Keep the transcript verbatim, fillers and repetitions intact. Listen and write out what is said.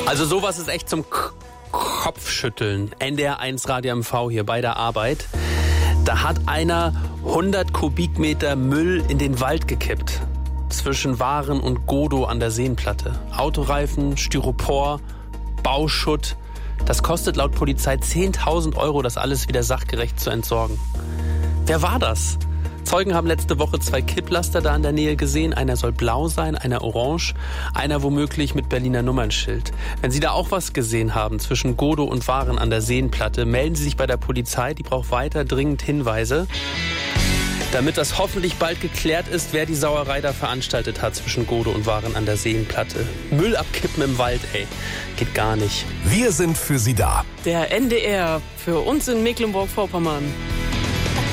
Also sowas ist echt zum K- Kopfschütteln. N D R eins Radio M V hier bei der Arbeit. Da hat einer hundert Kubikmeter Müll in den Wald gekippt. Zwischen Waren und Godow an der Seenplatte. Autoreifen, Styropor, Bauschutt. Das kostet laut Polizei zehntausend Euro, das alles wieder sachgerecht zu entsorgen. Wer war das? Zeugen haben letzte Woche zwei Kipplaster da in der Nähe gesehen. Einer soll blau sein, einer orange, einer womöglich mit Berliner Nummernschild. Wenn Sie da auch was gesehen haben zwischen Godow und Waren an der Seenplatte, melden Sie sich bei der Polizei. Die braucht weiter dringend Hinweise, damit das hoffentlich bald geklärt ist, wer die Sauerei da veranstaltet hat zwischen Godow und Waren an der Seenplatte. Müll abkippen im Wald, ey. Geht gar nicht. Wir sind für Sie da. Der N D R für uns in Mecklenburg-Vorpommern.